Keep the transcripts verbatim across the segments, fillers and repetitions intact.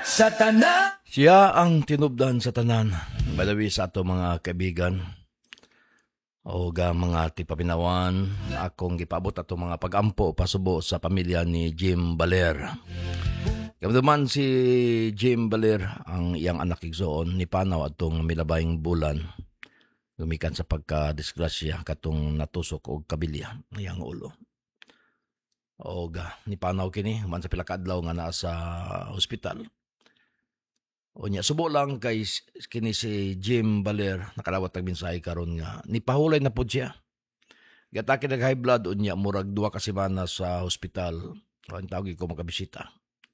sa tanan. Siya ang tinubdan sa tanan. Balawi sa ato mga kaibigan. O ga mga tipapinawan, akong gipabot ato mga pagampo pasubo sa pamilya ni Jim Baler. Kamduman si Jim Baler, ang iyang anak igsoon, ni panaw atong milabayng bulan. Gumikan sa pagka-disgrasya katong natusok og kabilya iyang ulo. O ga, ni panaw kini, man sa pila ka adlaw nga naa sa hospital. O niya, subo lang kay kini si Jim Baler, nakalawat nagmensahe karon nga, nipahulay na po siya. Gatake nag high blood, o niya, murag duwa ka semana sa hospital. O ang tawag ko makabisita.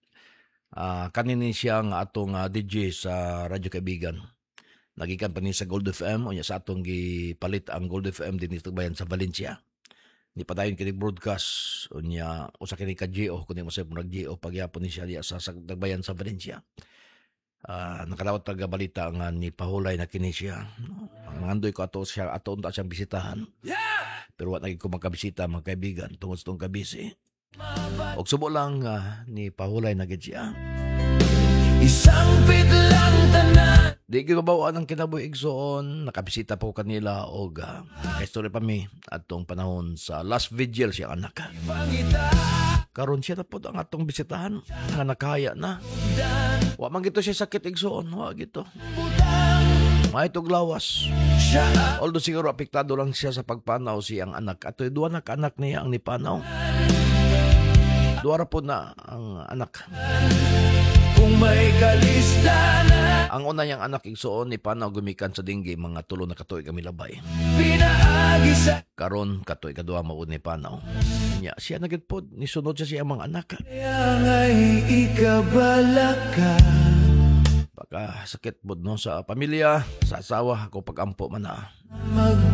Uh, kanini siya nga atong uh, D J sa Radyo Kaibigan. Nagikan pa ni sa Gold F M, o niya sa atong gipalit ang Gold F M din ito bayan sa Valencia. Ni patayon kini broadcast, o niya, usa kini ka G O, kundi mo sa murag G O, pagyapon ni siya diya sa, sa Dagbayan sa Valencia. Uh, nakalawat taga balita nga ni pahulay na kini siya. Ang andoy ko ato siya ato unta siyang bisitahan. Pero wat naging ko magkabisita mga kaibigan tungod sa tong kabisi. Og subo lang uh, ni pahulay na gid siya. Isang lang tanan. Di gibabawaan ang kinabuhi igsoon, nakabisita po kanila og uh, history pa mi atong panahon sa last vigil siya anak. Karon siya na po ang atong bisitahan nga nakaya na. Wa man gito siya sakit igsoon, wa gito. May itog lawas. Although siguro apektado lang siya sa pagpanaw siyang anak. At duwa na ka-anak niya ang nipanaw. Duwa ra po na ang anak. Kung may kalista na. Ang una niyang anak igsoon nipanaw gumikan sa dinggi mga tulo na katuig kami labay. Pinaagi sa Karon katuig kadua mao ni panaw. Nya siya na gid pod ni sunod sa siyang mga anak. yang ay ikabalaka. Baka sakit pod no sa pamilya, sa asawa, ako pagampo man na. Mag